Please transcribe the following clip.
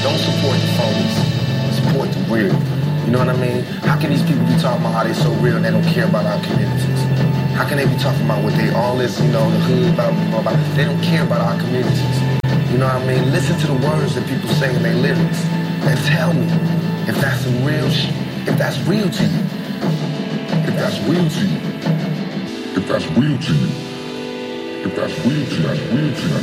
Don't support the phonies. Support the real. You know what I mean? How can these people be talking about how they so real and they don't care about our communities? How can they be talking about what they all this, the hood about, they don't care about our communities. You know what I mean? Listen to the words that people say in their lyrics and tell me if that's some real if that's real to you. If that's real to you. If that's real to you. If that's real to you, that's real to you.